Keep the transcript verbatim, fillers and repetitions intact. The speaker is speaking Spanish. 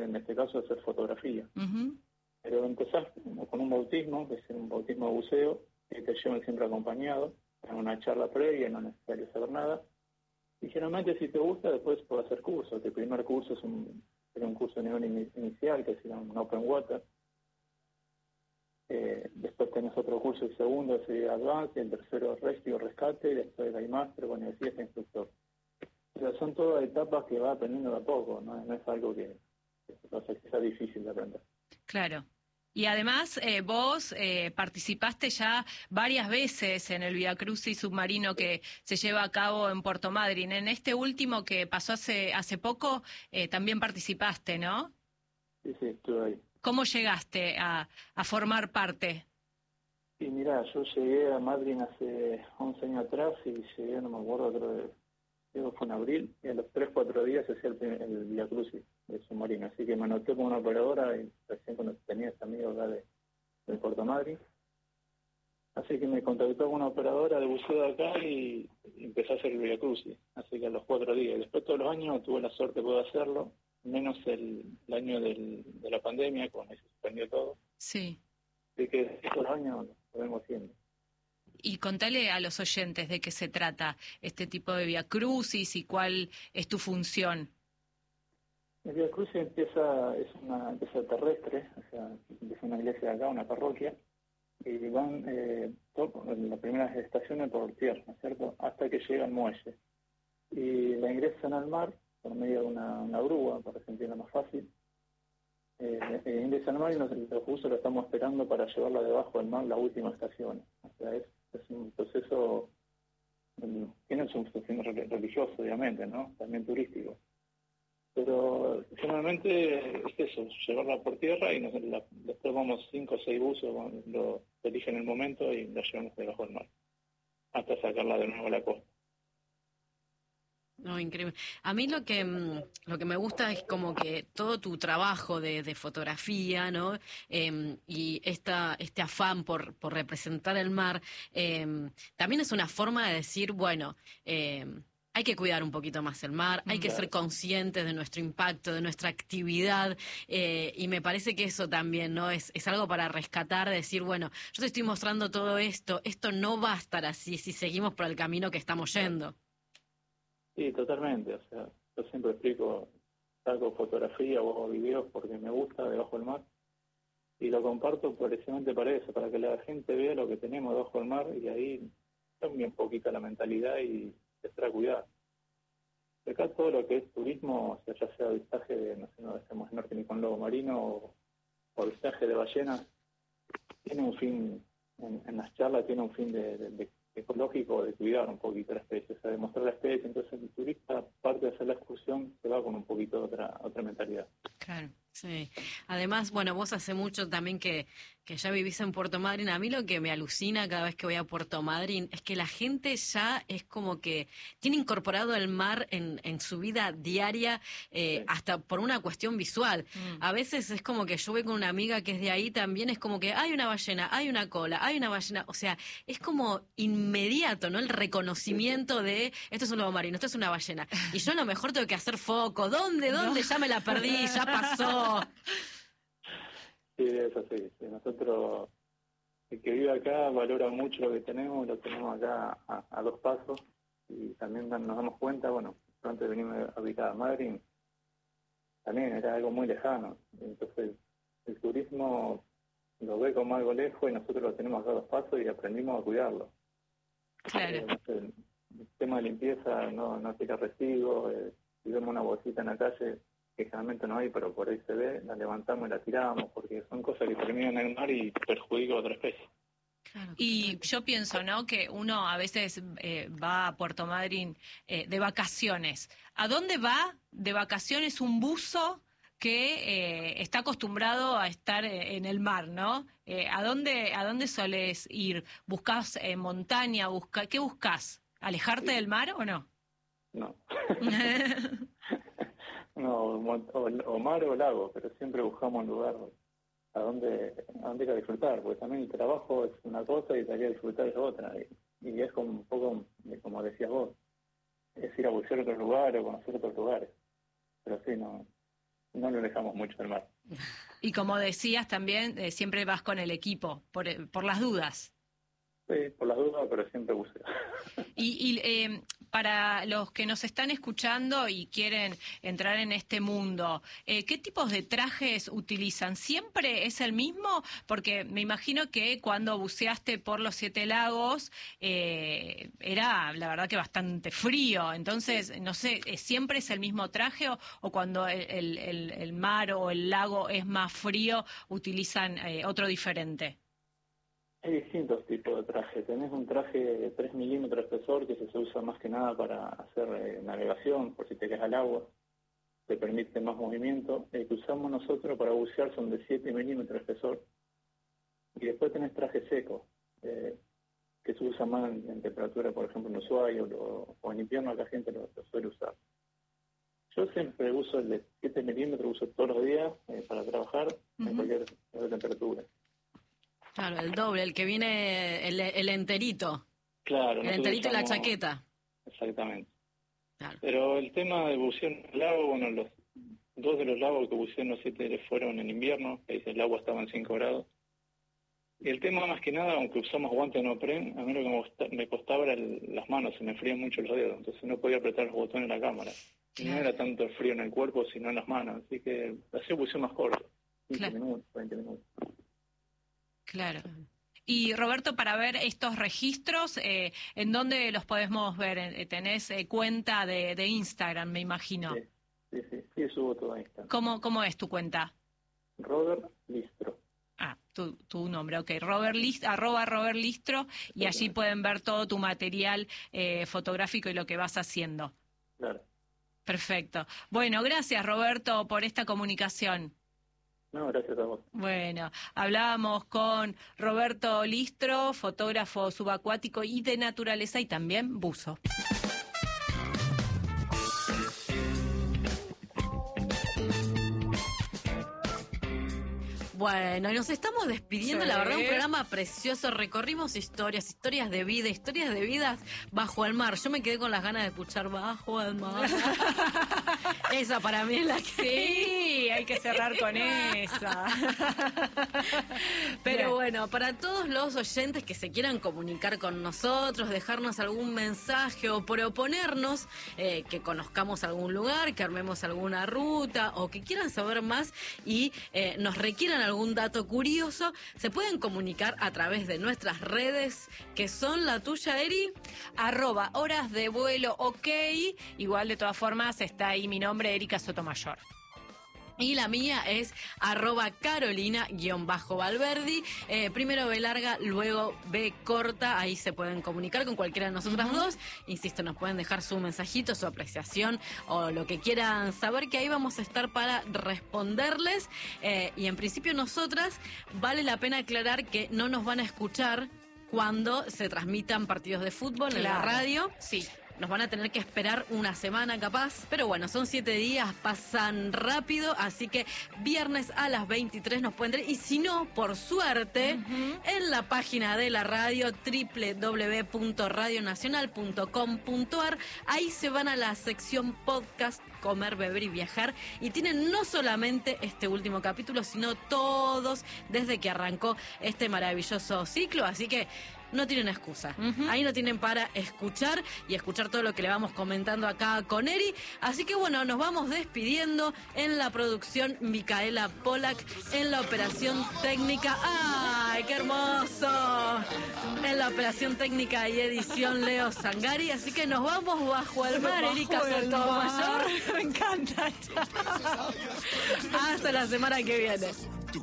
en este caso hacer fotografía. Uh-huh. Pero empezás con un bautismo, que es un bautismo de buceo, que te llevan siempre acompañado, en una charla previa, no es necesario saber nada. Y generalmente si te gusta, después puedes hacer cursos. El primer curso es un, es un curso de nivel in- inicial, que se llama un Open Water. Eh, después tenés otro curso, el segundo sería Advance, el tercero Rescue, Rescate, y después hay Master, bueno, y así es instructor. O sea, son todas etapas que va aprendiendo de a poco, no, no es algo que, que, o sea, que sea difícil de aprender. Claro. Y además eh, vos eh, participaste ya varias veces en el Via Crucis submarino que se lleva a cabo en Puerto Madryn. En este último que pasó hace hace poco eh, también participaste, ¿no? Sí, sí, estuve ahí. ¿Cómo llegaste a, a formar parte? Y mirá, yo llegué a Madrid hace once años atrás y llegué, no me acuerdo, creo que creo que fue en abril, y a los tres cuatro días se hacía el, primer- el Via Crucis del submarino. Así que me anoté con una operadora y recién cuando tenía este amigo acá de, de Puerto Madryn. Así que me contactó con una operadora de buceo de acá y, y empecé a hacer el Via Crucis. Así que a los cuatro días. Después todos los años tuve la suerte de poder hacerlo, menos el, el año del, de la pandemia, cuando se suspendió todo. Sí. Así que estos años lo vengo haciendo. Y contale a los oyentes de qué se trata este tipo de Via Crucis y cuál es tu función. El Via Crucis empieza, es una empieza terrestre, o sea, empieza una iglesia de acá, una parroquia, y van eh, todo, en las primeras estaciones por tierra, ¿no es cierto?, hasta que llega al muelle. Y la ingresan al mar por medio de una, una grúa, para que se entienda más fácil. Eh, eh, ingresan al mar y nos, los buzos lo estamos esperando para llevarla debajo del mar la última estación. O sea, es, es un proceso, mm, tiene su función religioso, obviamente, ¿no?, también turístico. Pero generalmente es eso, llevarla por tierra y nos, la, después vamos cinco o seis buzos, lo eligen en el momento y la llevamos debajo del mar, hasta sacarla de nuevo a la costa. No, increíble. A mí lo que mm, lo que me gusta es como que todo tu trabajo de, de fotografía, ¿no? Eh, y esta este afán por, por representar el mar, eh, también es una forma de decir, bueno, eh, hay que cuidar un poquito más el mar, hay que Claro. ser conscientes de nuestro impacto, de nuestra actividad, eh, y me parece que eso también, ¿no? Es, es algo para rescatar, decir, bueno, yo te estoy mostrando todo esto, esto no va a estar así si seguimos por el camino que estamos yendo. Sí, totalmente. O sea, yo siempre explico, saco fotografía o hago videos porque me gusta debajo del mar y lo comparto precisamente para eso, para que la gente vea lo que tenemos debajo del mar y ahí cambia un poquito la mentalidad y empezar a cuidar. Acá todo lo que es turismo, o sea, ya sea avistaje de, no sé, no dejemos norte ni con lobo marino o, o avistaje de ballenas, tiene un fin, en, en las charlas tiene un fin de, de, de ecológico, de cuidar un poquito la especie, o sea, de mostrar la especie. Entonces el turista, aparte de hacer la excursión, se va con un poquito de otra, otra mentalidad. Claro, sí. Además, bueno, vos hace mucho también que, que ya vivís en Puerto Madryn. A mí lo que me alucina cada vez que voy a Puerto Madryn es que la gente ya es como que tiene incorporado el mar en, en su vida diaria, eh, Sí. hasta por una cuestión visual. Mm. A veces es como que yo voy con una amiga que es de ahí también, es como que hay una ballena, hay una cola, hay una ballena. O sea, es como inmediato, ¿no? El reconocimiento de esto es un lobo marino, esto es una ballena. Y yo a lo mejor tengo que hacer foco. ¿Dónde? ¿Dónde? No. Ya me la perdí, ya pasó. Sí, es así. Sí. Nosotros, el que vive acá valora mucho lo que tenemos, lo tenemos acá a, a dos pasos y también nos damos cuenta, bueno, antes de venirme a habitar a Madrid, también era algo muy lejano. Entonces el turismo lo ve como algo lejos y nosotros lo tenemos acá a dos pasos y aprendimos a cuidarlo. Claro. Eh, no sé, el tema de limpieza, no, no tirar residuos, eh, si vemos una bolsita en la calle, que generalmente no hay, pero por ahí se ve, la levantamos y la tiramos, porque son cosas que terminan en el mar y perjudican a otra especie. Claro, Y totalmente. yo pienso, ¿no?, que uno a veces eh, va a Puerto Madryn eh, de vacaciones. ¿A dónde va de vacaciones un buzo que eh, está acostumbrado a estar eh, en el mar, ¿no? Eh, ¿a dónde a dónde solés ir? ¿Buscás eh, montaña? Busca, ¿Qué buscás? ¿Alejarte Sí. del mar o no? No. No, o, o mar o lago, pero siempre buscamos un lugar a donde, a donde ir a disfrutar, porque también el trabajo es una cosa y salir a disfrutar es otra. Y, y es como un poco, como decías vos, es ir a buscar otro lugar o conocer otros lugares. Pero sí, no, no lo dejamos mucho del mar. Y como decías también, eh, siempre vas con el equipo, por, por las dudas. Sí, por las dudas, pero siempre buceo. Y, y eh, para los que nos están escuchando y quieren entrar en este mundo, eh, ¿qué tipos de trajes utilizan? ¿Siempre es el mismo? Porque me imagino que cuando buceaste por los Siete Lagos eh, era, la verdad, que bastante frío. Entonces, no sé, ¿siempre es el mismo traje o, o cuando el, el, el mar o el lago es más frío utilizan eh, otro diferente? Hay distintos tipos de traje. Tenés un traje de tres milímetros de espesor que se usa más que nada para hacer eh, navegación, por si te caes al agua. Te permite más movimiento. El que usamos nosotros para bucear son de siete milímetros de espesor. Y después tenés traje seco, eh, que se usa más en, en temperatura, por ejemplo, en Ushuaia o, o en invierno la gente lo, lo suele usar. Yo siempre uso el de siete milímetros, uso todos los días eh, para trabajar uh-huh. en cualquier, cualquier temperatura. Claro, el doble, el que viene, el, el enterito. Claro. El enterito y la chaqueta. Exactamente. Claro. Pero el tema de buceo en el lago, bueno, los dos de los lagos que buceé en los siete fueron en invierno, que el agua estaba en cinco grados. Y el tema más que nada, aunque usamos guantes de neopren, a mí lo que me, gusta, me costaba era el, las manos, se me frían mucho los dedos, entonces no podía apretar los botones de la cámara. Claro. No era tanto el frío en el cuerpo, sino en las manos, así que hacía buceo más corto, quince claro. minutos, veinte minutos. Claro. Y Roberto, para ver estos registros, eh, ¿en dónde los podemos ver? ¿Tenés eh, cuenta de, de Instagram, me imagino? Sí, sí, sí, sí, subo todo a Instagram. ¿Cómo, cómo es tu cuenta? Robert Listro. Ah, tu, tu nombre, ok. Robert List, arroba Robert Listro, y allí pueden ver todo tu material eh, fotográfico y lo que vas haciendo. Claro. Perfecto. Bueno, gracias, Roberto, por esta comunicación. No, gracias a vos. Bueno, hablábamos con Roberto Listro, fotógrafo subacuático y de naturaleza y también buzo. Bueno, y nos estamos despidiendo, sí. La verdad, un programa precioso. Recorrimos historias, historias de vida, historias de vidas bajo el mar. Yo me quedé con las ganas de escuchar Bajo el mar. Esa para mí es la que... Sí, hay que cerrar con esa. Pero Bien. Bueno, para todos los oyentes que se quieran comunicar con nosotros, dejarnos algún mensaje o proponernos eh, que conozcamos algún lugar, que armemos alguna ruta o que quieran saber más y eh, nos requieran algún dato curioso, se pueden comunicar a través de nuestras redes, que son la tuya, Eri, arroba horas de vuelo ok, igual de todas formas está ahí mi nombre, Erika Sotomayor. Y la mía es arroba Carolina-Valverdi. Eh, primero B larga, luego B corta. Ahí se pueden comunicar con cualquiera de nosotras uh-huh. dos. Insisto, nos pueden dejar su mensajito, su apreciación o lo que quieran saber, que ahí vamos a estar para responderles. Eh, y en principio nosotras, vale la pena aclarar que no nos van a escuchar cuando se transmitan partidos de fútbol claro. en la radio. Sí. Nos van a tener que esperar una semana capaz, pero bueno, son siete días, pasan rápido, así que viernes a las veintitrés nos pueden tener, y si no, por suerte, uh-huh. en la página de la radio, doble u doble u doble u punto radio nacional punto com punto a r, ahí se van a la sección podcast, comer, beber y viajar, y tienen no solamente este último capítulo, sino todos desde que arrancó este maravilloso ciclo, así que no tienen excusa. Uh-huh. Ahí no tienen para escuchar y escuchar todo lo que le vamos comentando acá con Eri. Así que bueno, nos vamos despidiendo. En la producción, Micaela Polak. En la operación técnica, ¡ay, qué hermoso! En la operación técnica y edición, Leo Zangari. Así que nos vamos bajo el mar, Erika Sotomayor. Me encanta. Hasta la semana que viene.